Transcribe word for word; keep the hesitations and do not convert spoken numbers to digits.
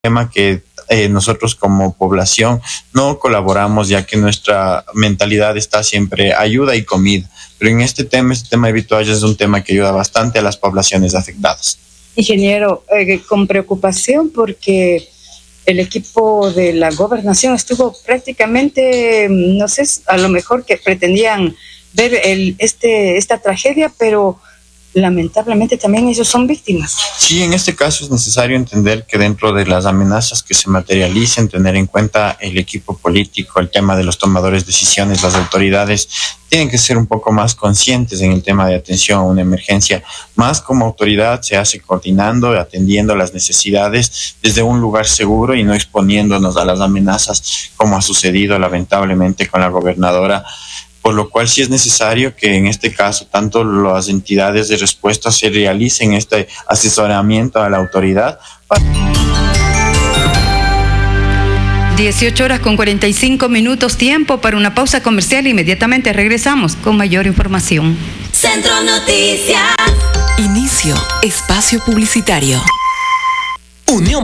tema que eh, nosotros como población no colaboramos, ya que nuestra mentalidad está siempre ayuda y comida. Pero en este tema, este tema de vituallas es un tema que ayuda bastante a las poblaciones afectadas. Ingeniero, eh, con preocupación porque el equipo de la gobernación estuvo prácticamente, no sé, a lo mejor que pretendían ver el, este, esta tragedia, pero lamentablemente también ellos son víctimas. Sí, en este caso es necesario entender que dentro de las amenazas que se materialicen, tener en cuenta el equipo político, el tema de los tomadores de decisiones, las autoridades tienen que ser un poco más conscientes en el tema de atención a una emergencia. Más como autoridad se hace coordinando, atendiendo las necesidades desde un lugar seguro y no exponiéndonos a las amenazas como ha sucedido lamentablemente con la gobernadora. Por lo cual sí es necesario que en este caso tanto las entidades de respuesta se realicen este asesoramiento a la autoridad. dieciocho horas con cuarenta y cinco minutos, tiempo para una pausa comercial. Inmediatamente regresamos con mayor información. Centro Noticias. Inicio espacio publicitario. Unión